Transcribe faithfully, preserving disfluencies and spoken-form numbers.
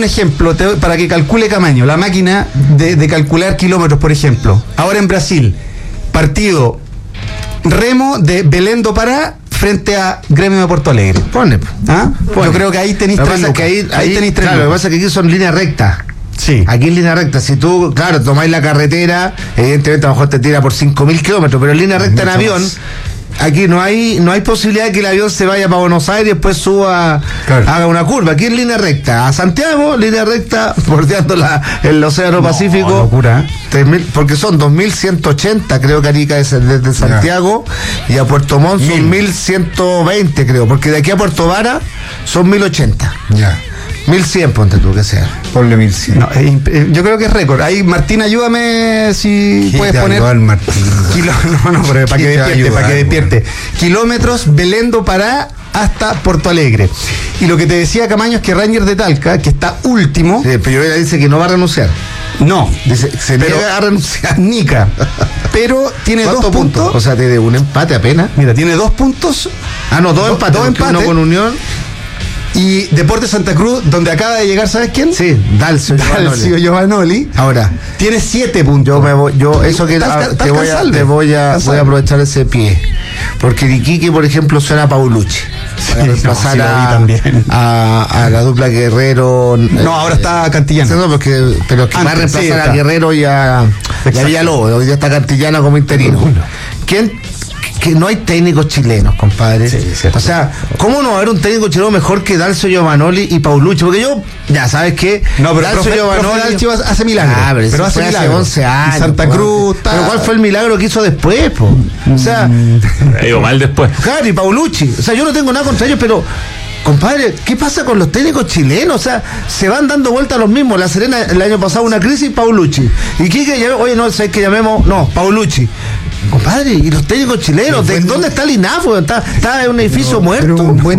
ejemplo te doy, para que calcule Camaño, la máquina de, de calcular kilómetros, por ejemplo. Ahora en Brasil, partido remo de Belén do Pará frente a Gremio de Porto Alegre. Pone. ¿Ah? Pone. Yo creo que ahí tenéis tres lucas. Que ahí, ahí ahí tenéis tres claro, lucas. lo que pasa es que aquí son líneas rectas. Sí. Aquí en línea recta, si tú, claro, tomáis la carretera, evidentemente a lo mejor te tira por cinco mil kilómetros, pero en línea recta en avión, más. Aquí no hay no hay posibilidad de que el avión se vaya para Buenos Aires y después suba, claro. haga una curva. Aquí en línea recta, a Santiago, línea recta, bordeando la, el Océano no, Pacífico. Locura. tres mil, porque son dos mil ciento ochenta, creo que Arica es desde Santiago, yeah. y a Puerto Montt son mil ciento veinte, creo, porque de aquí a Puerto Vara son mil ochenta. Ya. Yeah. mil cien, ponte tú que sea. Ponle mil cien. No, eh, yo creo que es récord. Ahí, Martín, ayúdame si puedes poner. Martín? Kilo, no, no, para que despierte, para que despierte. Kilómetros Belén do Pará hasta Porto Alegre. Y lo que te decía Camaño es que Rangers de Talca, que está último. Sí, pero ella dice que no va a renunciar. No, dice, se pero, niega a renunciar. Nica. Pero tiene dos puntos? puntos. O sea, tiene un empate apenas. Mira, tiene dos puntos. Ah, no, dos do, empates. Dos empates. Uno con Unión. Y Deportes Santa Cruz, donde acaba de llegar, ¿sabes quién? Sí, Dalcio Dalcio Giovanoli. Ahora, tiene siete puntos. Yo me voy, yo eso que tal, a, tal, te, voy a, te voy a voy a aprovechar ese pie. Porque de Iquique, por ejemplo, suena Paulucci. Para sí, reemplazar no, sí, a, también. A, a la dupla Guerrero. No, eh, ahora está Cantillana. No, porque, pero que Antes, va a reemplazar sí, a Guerrero y a, y a Villalobos. Hoy ya está Cantillana como interino. Uh, ¿Quién? Que no hay técnicos chilenos, compadre. Sí, o sea, ¿cómo no va a haber un técnico chileno mejor que Dalcio Giovanoli y Paulucci? Porque yo, ya sabes que no, pero Dalcio Giovanoli Dalcio hace milagros. Ah, pero, pero hace, hace hace once años. Santa Cruz. Pero ¿cuál fue el milagro que hizo después, po? O sea, ha ido mal después. Claro, y Paulucci. O sea, yo no tengo nada contra ellos, pero compadre, ¿qué pasa con los técnicos chilenos? O sea, se van dando vueltas los mismos. La Serena el año pasado una crisis, Paulucci. Y Quique, oye, no sé que llamemos, no, Paulucci. Compadre, ¿y los técnicos chilenos? ¿De dónde está el INAFO? Está, está en un edificio pero, muerto. Pero un buen